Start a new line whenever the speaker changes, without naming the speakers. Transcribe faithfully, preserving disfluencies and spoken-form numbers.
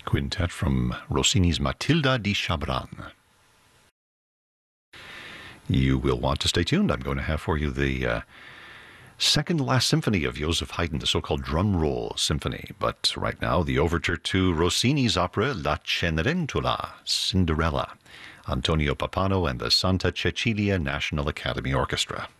quintet from Rossini's Matilda di Chabran. You will want to stay tuned. I'm going to have for you the uh, second last symphony of Joseph Haydn, the so-called drum roll symphony. But right now, the overture to Rossini's opera La Cenerentola, Cinderella, Antonio Pappano and the Santa Cecilia National Academy Orchestra.